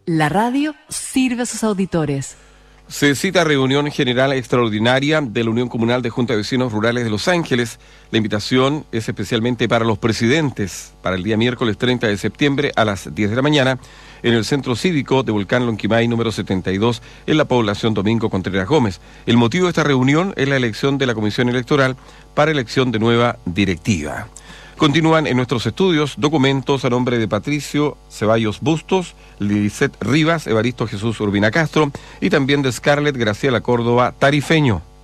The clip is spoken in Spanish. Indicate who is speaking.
Speaker 1: La radio sirve a sus auditores.
Speaker 2: Se cita reunión general extraordinaria de la Unión Comunal de Junta de Vecinos Rurales de Los Ángeles. La invitación es especialmente para los presidentes, para el día miércoles 30 de septiembre a las 10 de la mañana, en el Centro Cívico de Volcán Lonquimay número 72, en la población Domingo Contreras Gómez. El motivo de esta reunión es la elección de la Comisión Electoral para elección de nueva directiva. Continúan en nuestros estudios documentos a nombre de Patricio Ceballos Bustos, Lisette Rivas, Evaristo Jesús Urbina Castro y también de Scarlett Graciela Córdoba Tarifeño.